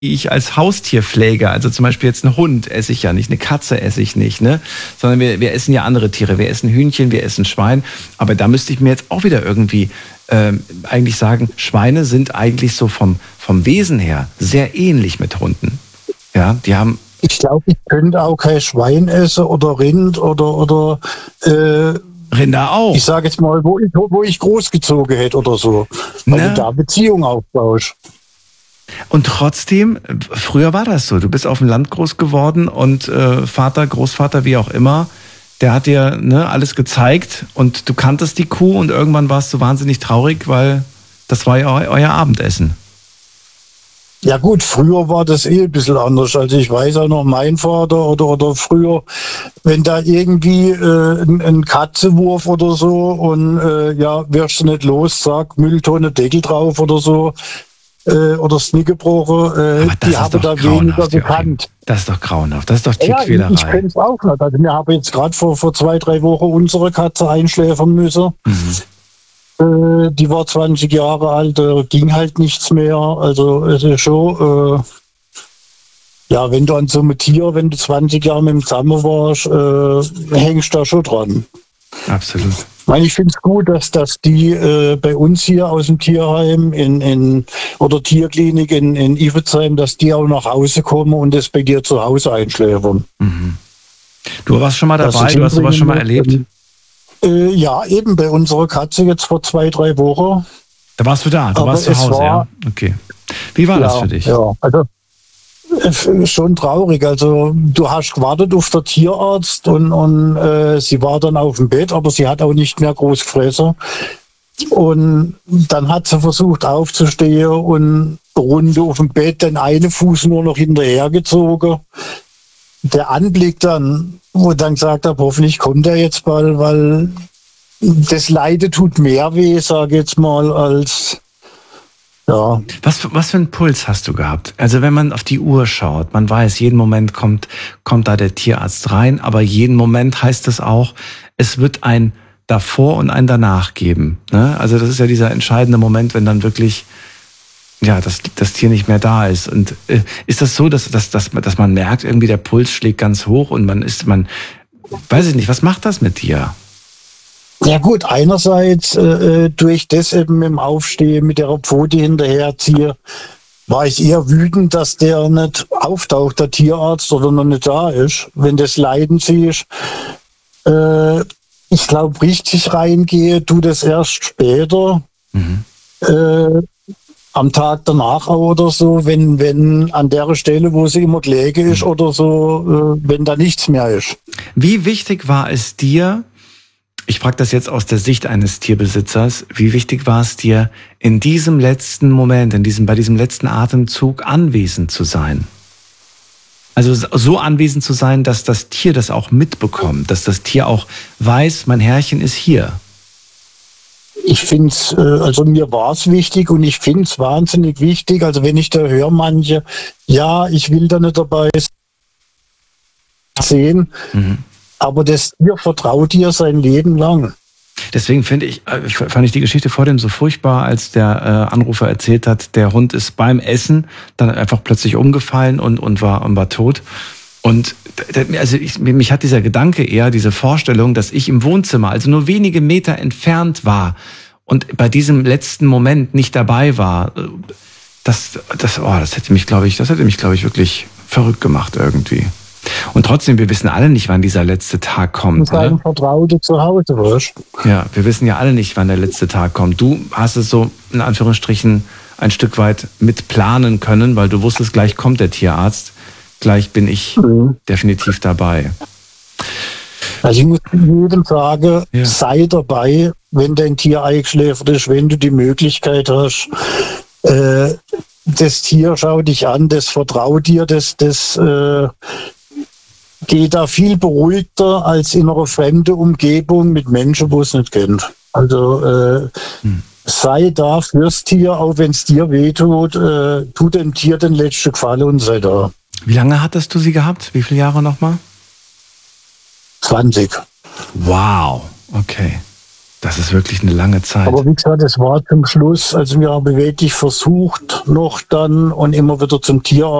ich als Haustierpfleger, also zum Beispiel jetzt einen Hund esse ich ja nicht, eine Katze esse ich nicht, ne? Sondern wir essen ja andere Tiere. Wir essen Hühnchen, wir essen Schwein. Aber da müsste ich mir jetzt auch wieder irgendwie eigentlich sagen, Schweine sind eigentlich so vom Wesen her sehr ähnlich mit Hunden. Ja, die haben. Ich glaube, ich könnte auch kein Schwein essen oder Rind oder Rinder auch. Ich sage jetzt mal, wo ich großgezogen hätte oder so. Weil du da Beziehung aufbaust. Und trotzdem, früher war das so. Du bist auf dem Land groß geworden und Vater, Großvater, wie auch immer, der hat dir alles gezeigt und du kanntest die Kuh und irgendwann warst du wahnsinnig traurig, weil das war ja euer Abendessen. Ja gut, früher war das ein bisschen anders. Also ich weiß auch noch, mein Vater oder früher, wenn da irgendwie ein Katzewurf oder so und wirst du nicht los, sag Mülltonne, Deckel drauf oder so, oder das Knie gebrochen, die haben da weniger bekannt. Das ist doch grauenhaft, das ist doch Tierquälerei. Ja, ich kenne es auch nicht. Also wir haben jetzt gerade vor 2-3 Wochen unsere Katze einschläfern müssen. Die war 20 Jahre alt, ging halt nichts mehr. Also es ist schon, wenn du an so einem Tier, wenn du 20 Jahre mit dem zusammen warst, hängst du da schon dran. Absolut. Ich finde es gut, dass die bei uns hier aus dem Tierheim oder Tierklinik in Iffezheim, dass die auch nach Hause kommen und das bei dir zu Hause einschläfern. Mhm. Du warst schon mal dabei, du hast sowas schon mal erlebt? Ja, eben bei unserer Katze jetzt vor 2-3 Wochen. Da warst du da, du warst zu Hause, ja? Okay. Wie war das für dich? Ja, also schon traurig. Also du hast gewartet auf den Tierarzt und sie war dann auf dem Bett, aber sie hat auch nicht mehr groß gefressen. Und dann hat sie versucht aufzustehen und runter auf dem Bett den einen Fuß nur noch hinterhergezogen. Der Anblick dann, wo dann gesagt habe, hoffentlich kommt er jetzt bald, weil das Leiden tut mehr weh, sage ich jetzt mal, als ja. Was für einen Puls hast du gehabt? Also wenn man auf die Uhr schaut, man weiß, jeden Moment kommt da der Tierarzt rein, aber jeden Moment heißt es auch, es wird ein davor und ein danach geben. Ne? Also das ist ja dieser entscheidende Moment, wenn dann wirklich das Tier nicht mehr da ist. Und ist das so, dass man merkt, irgendwie der Puls schlägt ganz hoch und weiß ich nicht, was macht das mit dir? Ja gut, einerseits durch das eben mit dem Aufstehen, mit der Pfote hinterherziehe, war ich eher wütend, dass der nicht auftaucht, der Tierarzt, oder noch nicht da ist. Wenn das Leiden siehst, ich glaube, richtig reingehe, tu das erst später. Am Tag danach oder so, wenn an der Stelle, wo sie immer gelegen ist oder so, wenn da nichts mehr ist. Wie wichtig war es dir, ich frage das jetzt aus der Sicht eines Tierbesitzers, wie wichtig war es dir, in diesem letzten Moment, bei diesem letzten Atemzug anwesend zu sein? Also so anwesend zu sein, dass das Tier das auch mitbekommt, dass das Tier auch weiß, mein Herrchen ist hier. Ich finde es, also mir war es wichtig und ich finde es wahnsinnig wichtig. Also wenn ich da höre, manche, ja, ich will da nicht dabei sehen, aber das Tier vertraut dir sein Leben lang. Deswegen fand ich die Geschichte vorhin so furchtbar, als der Anrufer erzählt hat, der Hund ist beim Essen dann einfach plötzlich umgefallen und war tot. Und also mich hat dieser Gedanke eher, diese Vorstellung, dass ich im Wohnzimmer, also nur wenige Meter entfernt war und bei diesem letzten Moment nicht dabei war, das hätte mich, glaube ich, wirklich verrückt gemacht irgendwie. Und trotzdem, wir wissen alle nicht, wann dieser letzte Tag kommt. Sein Vertraute zu Hause wirst. Ja, wir wissen ja alle nicht, wann der letzte Tag kommt. Du hast es so, in Anführungsstrichen, ein Stück weit mit planen können, weil du wusstest, gleich kommt der Tierarzt. Gleich bin ich definitiv dabei. Also ich muss jedem sagen, sei dabei, wenn dein Tier eingeschläfert ist, wenn du die Möglichkeit hast. Das Tier schaut dich an, das vertraut dir, das geht da viel beruhigter als in einer fremden Umgebung mit Menschen, wo es nicht kennt. Also sei da fürs Tier, auch wenn es dir wehtut, tu dem Tier den letzten Gefallen und sei da. Wie lange hattest du sie gehabt? Wie viele Jahre nochmal? 20. Wow, okay. Das ist wirklich eine lange Zeit. Aber wie gesagt, es war zum Schluss, also wir haben wirklich versucht noch dann und immer wieder zum Tierarzt.